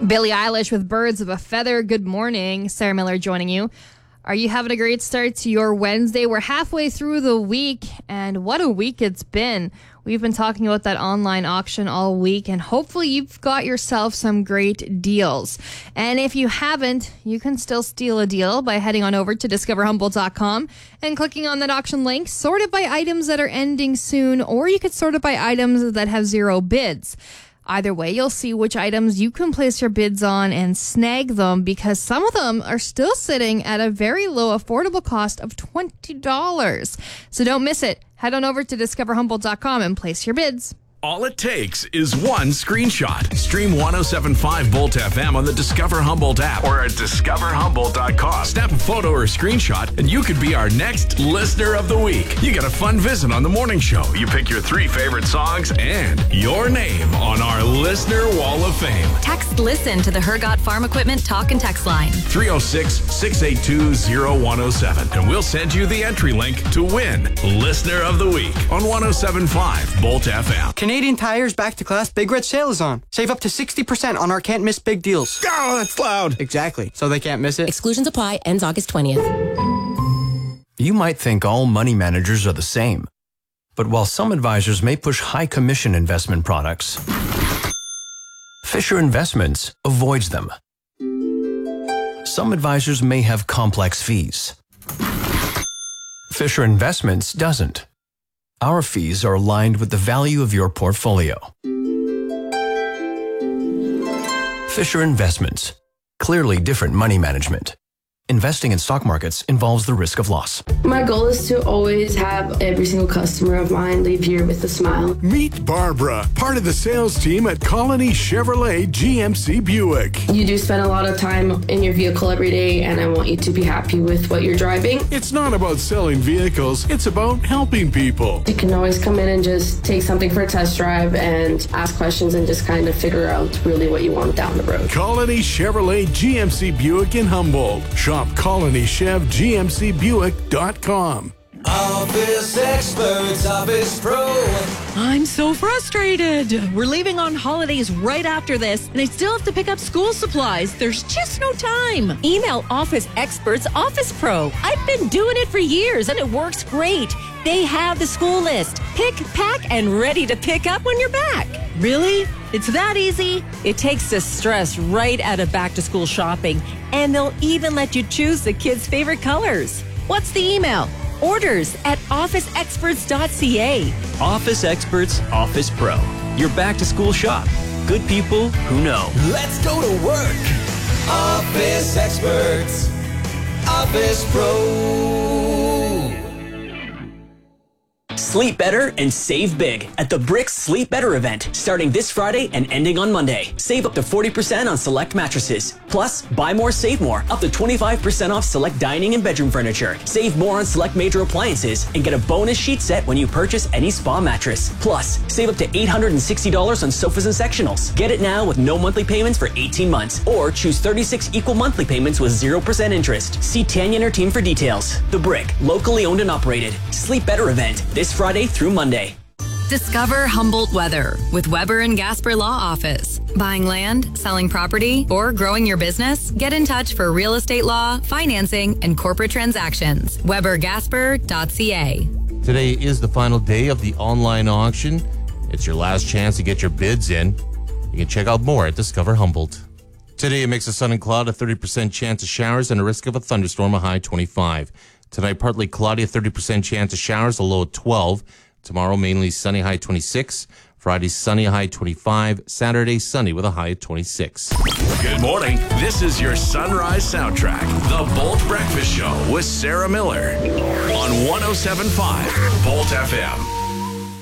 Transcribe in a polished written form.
Billie Eilish with Birds of a Feather. Good morning. Sarah Miller joining you. Are you having a great start to your Wednesday? We're halfway through the week, and what a week it's been. We've been talking about that online auction all week, and hopefully you've got yourself some great deals. And if you haven't, you can still steal a deal by heading on over to discoverhumboldt.com and clicking on that auction link. Sort it by items that are ending soon, or you could sort it by items that have zero bids. Either way, you'll see which items you can place your bids on and snag them, because some of them are still sitting at a very low affordable cost of $20. So don't miss it. Head on over to discoverhumboldt.com and place your bids. All it takes is one screenshot. Stream 107.5 Bolt FM on the Discover Humboldt app or at discoverhumboldt.com. Snap a photo or screenshot and you could be our next Listener of the Week. You get a fun visit on the morning show. You pick your 3 favorite songs and your name on our Listener Wall of Fame. Text LISTEN to the Hergot Farm Equipment talk and text line. 306-682-0107. And we'll send you the entry link to win Listener of the Week on 107.5 Bolt FM. Canadian Tire's Back to Class Big Red Sale is on. Save up to 60% on our can't miss big deals. Oh, that's loud. Exactly. So they can't miss it. Exclusions apply. Ends August 20th. You might think all money managers are the same. But while some advisors may push high commission investment products, Fisher Investments avoids them. Some advisors may have complex fees. Fisher Investments doesn't. Our fees are aligned with the value of your portfolio. Fisher Investments. Clearly different money management. Investing in stock markets involves the risk of loss. My goal is to always have every single customer of mine leave here with a smile. Meet Barbara, part of the sales team at Colony Chevrolet GMC Buick. You do spend a lot of time in your vehicle every day, and I want you to be happy with what you're driving. It's not about selling vehicles, it's about helping people. You can always come in and just take something for a test drive and ask questions and just kind of figure out really what you want down the road. Colony Chevrolet GMC Buick in Humboldt. Shop ColonyChevGMCBuick.com. Office Experts, Office Pro. I'm so frustrated. We're leaving on holidays right after this, and I still have to pick up school supplies. There's just no time. Email Office Experts Office Pro. I've been doing it for years, and it works great. They have the school list. Pick, pack, and ready to pick up when you're back. Really? It's that easy? It takes the stress right out of back-to-school shopping, and they'll even let you choose the kids' favorite colors. What's the email? Orders at officeexperts.ca. Office Experts Office Pro. Your back-to-school shop. Good people who know. Let's go to work. Office Experts Office Pro. Sleep better and save big at the Bricks Sleep Better event, starting this Friday and ending on Monday. Save up to 40% on select mattresses. Plus, buy more, save more, up to 25% off select dining and bedroom furniture. Save more on select major appliances and get a bonus sheet set when you purchase any spa mattress. Plus, save up to $860 on sofas and sectionals. Get it now with no monthly payments for 18 months, or choose 36 equal monthly payments with 0% interest. See Tanya and her team for details. The Brick, locally owned and operated. Sleep Better event, this Friday through Monday. Discover Humboldt Weather with Weber and Gasper Law Office. Buying land, selling property, or growing your business? Get in touch for real estate law, financing, and corporate transactions. WeberGasper.ca. Today is the final day of the online auction. It's your last chance to get your bids in. You can check out more at Discover Humboldt. Today, a mix of sun and cloud, a 30% chance of showers, and a risk of a thunderstorm, a high 25. Tonight, partly cloudy, a 30% chance of showers, a low of 12. Tomorrow, mainly sunny, high 26. Friday, sunny, high 25. Saturday, sunny with a high of 26. Good morning. This is your Sunrise Soundtrack, The Bolt Breakfast Show with Sarah Miller on 107.5 Bolt FM.